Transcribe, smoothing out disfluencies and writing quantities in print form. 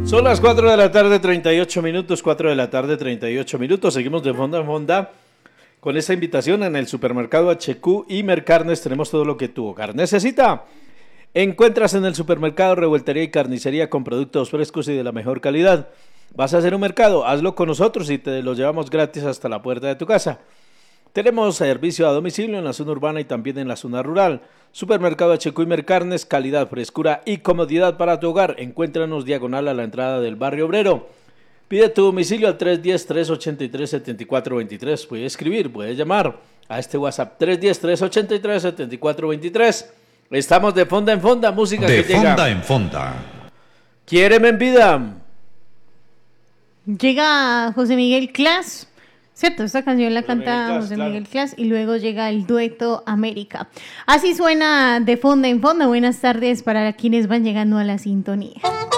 Son las 4 de la tarde, 38 minutos, 4 de la tarde, 38 minutos. Seguimos de fonda en fonda con esta invitación en el supermercado HQ y Mercarnes. Tenemos todo lo que tu hogar necesita. Encuentras en el supermercado revueltería y carnicería con productos frescos y de la mejor calidad. ¿Vas a hacer un mercado? Hazlo con nosotros y te lo llevamos gratis hasta la puerta de tu casa. Tenemos servicio a domicilio en la zona urbana y también en la zona rural. Supermercado HQ y Mercarnes, calidad, frescura y comodidad para tu hogar. Encuéntranos diagonal a la entrada del barrio obrero. Pide tu domicilio al 310-383-7423. Puedes escribir, puedes llamar a este WhatsApp 310-383-7423. Estamos de fonda en fonda, música de que llega. fonda en fonda. Quiéreme en vida. Llega José Miguel Clas, ¿cierto? Esta canción la canta Clas, José claro. Miguel Clas y luego llega el dueto América. Así suena de fonda en fonda. Buenas tardes para quienes van llegando a la sintonía.